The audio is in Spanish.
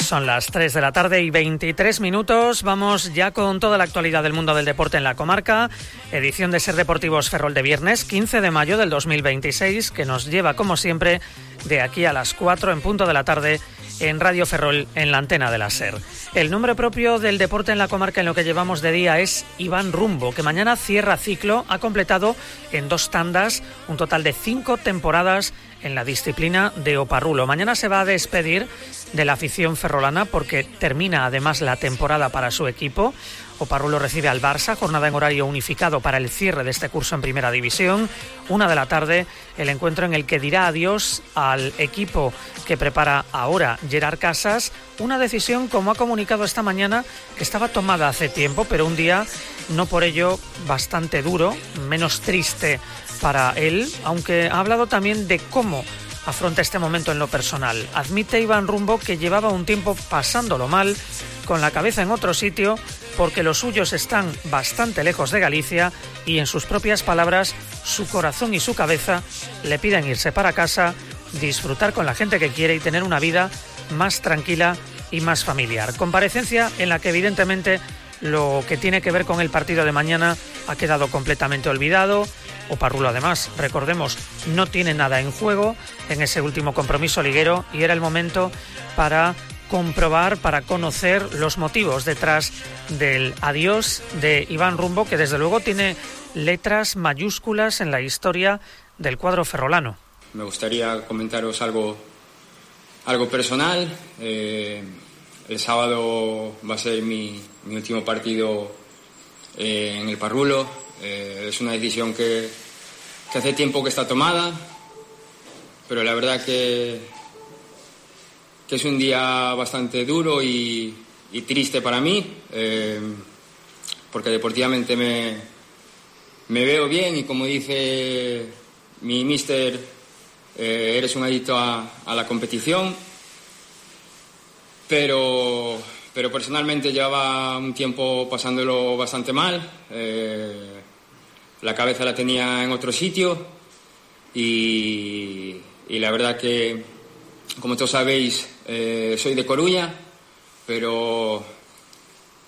Son las 3 de la tarde y 23 minutos. Vamos ya con toda la actualidad del mundo del deporte en la comarca. Edición de Ser Deportivos Ferrol de viernes, 15 de mayo del 2026, que nos lleva, como siempre, de aquí a las 4 en punto de la tarde en Radio Ferrol, en la antena de la SER. El nombre propio del deporte en la comarca en lo que llevamos de día es Iván Rumbo, que mañana cierra ciclo. Ha completado en 2 tandas un total de 5 temporadas en la disciplina de Oparrulo. Mañana se va a despedir de la afición ferrolana porque termina además la temporada para su equipo. Oparrulo recibe al Barça, jornada en horario unificado para el cierre de este curso en Primera División. 1 de la tarde, el encuentro en el que dirá adiós al equipo que prepara ahora Gerard Casas. Una decisión, como ha comunicado esta mañana, que estaba tomada hace tiempo, pero un día no por ello bastante duro, menos triste para él, aunque ha hablado también de cómo afronta este momento en lo personal. Admite Iván Rumbo que llevaba un tiempo pasándolo mal, con la cabeza en otro sitio, porque los suyos están bastante lejos de Galicia y, en sus propias palabras, su corazón y su cabeza le piden irse para casa, disfrutar con la gente que quiere y tener una vida más tranquila y más familiar. Comparecencia en la que evidentemente lo que tiene que ver con el partido de mañana ha quedado completamente olvidado. Oparrulo, además, recordemos, no tiene nada en juego en ese último compromiso liguero y era el momento para comprobar, para conocer los motivos detrás del adiós de Iván Rumbo, que desde luego tiene letras mayúsculas en la historia del cuadro ferrolano. Me gustaría comentaros algo personal. El sábado va a ser mi último partido en el Parrulo. Es una decisión que hace tiempo que está tomada, pero la verdad que es un día bastante duro y triste para mí, porque deportivamente me veo bien y, como dice mi míster, eres un adicto a la competición, pero personalmente llevaba un tiempo pasándolo bastante mal. La cabeza la tenía en otro sitio y la verdad que, como todos sabéis, soy de Coruña, pero